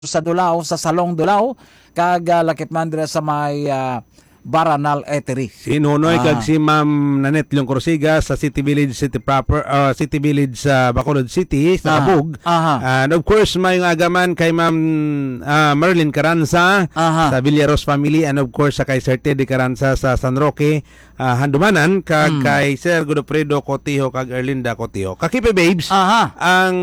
sa Dulao, sa Salong Dulao, kag lakip man dira sa may Baranal Eatery. Si Nonoy kag si Ma'am Nanette Longcorsiga sa City Village City proper City Village sa Bacolod City sa Abog. And of course may agaman kay Ma'am Merlin Caranza sa Villaros family, and of course sa kay Sir Teddy Caranza sa San Roque, Handumanan, kag kay Sir Godofredo Cotijo kag Erlinda Cotijo. Kakipe babes, ang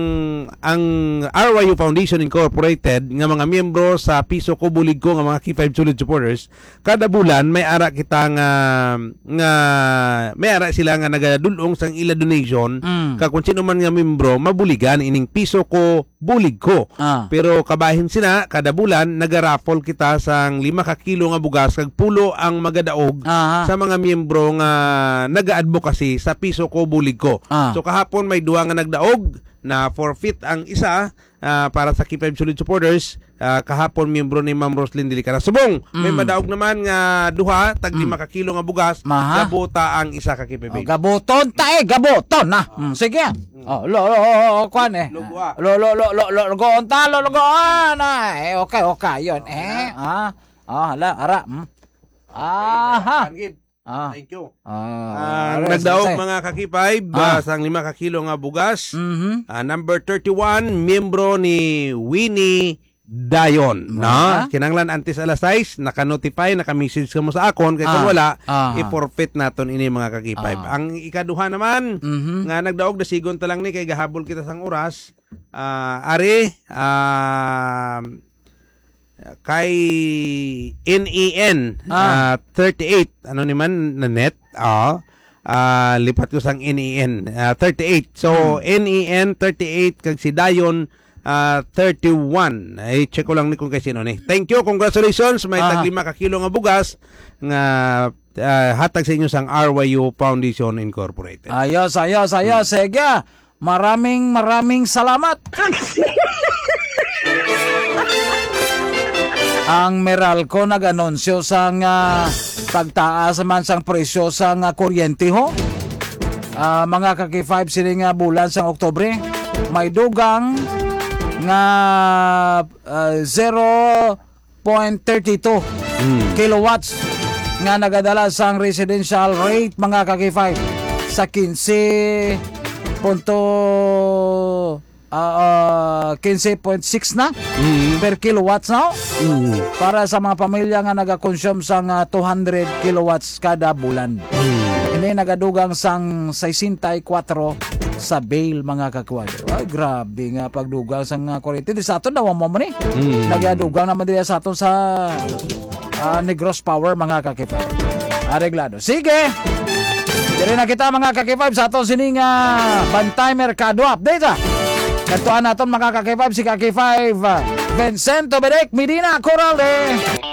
RYU Foundation Incorporated nga mga miyembro sa Piso Ko Bulig Ko nga mga K5 solid supporters, kada bulan may ara kita nga may ara sila nga nagadulong sang ila donation kag kung sino man nga miyembro mabuligan ining Piso Ko Bulig Ko. Pero kabahin sila kada bulan nagaraffle kita sang 5 ka kilo nga bugas kag pulo ang magadaog sa mga miyembro nga naga-advocacy sa Piso Ko Bulig Ko. So kahapon may duha nga nagdaog na forfeit ang isa para sa K5 solid supporters. Kahapon miyembro ni Ma'am Roslyn Dilicara Subong. May madaog naman nga duha tag 5 ka kilo nga bugas, gabota ang isa ka K5. Gaboton gaboton na. Sige. Kwan eh. Logoon ta, logoon. Okay, yon. Hala, ara. Thank you. Nagdaog mga kakipay sang 5 ka kilo nga bugas. Number 31, miyembro ni Winnie Dayon. Kinanglan antes alas 6, naka-notify, naka-message ka mo sa akon, kaya kung wala, i-forfeit naton ini mga kakipay. Ang ikaduha naman, nga nagdaog na sigon talang ni, kay gahabol kita sang oras, kay NEN 38 ano ni man Nanette lipat ko sang NEN 38. So NEN 38 kag si Dayon 31. Ay check ko lang ni kung kay sino ni. Thank you, congratulations, may tag 5 ka kilo nga bugas nga hatag sa inyo sang RYU Foundation Incorporated. Ayos. Sige. Maraming salamat. Ang Meralco nag-anunsyo sang pagtaas man sang presyo sang kuryente ho. Mga kaki-5 sila nga bulan sang Oktubre, may dugang nga 0.32 kilowatts nga nagadala sang residential rate mga kaki-5 sa 15.6 na per kilowatts na para sa mga pamilya nga nagakonsume sang 200 kilowatts kada bulan. Ini nagadugang sang 64 sa bail mga kakwad. Ay, grabe nga pagdugang sang kuryente. Di sa aton daw mo man nagadugang naman din sa aton sa Negros Power mga kakipa. Areglado. Sige! Diri na kita mga kaki-5 sa aton sining Bantay Mercado Update. Kantuan naton mga kaki-5 si kaki-5 Vincento Bedek Medina Corralde.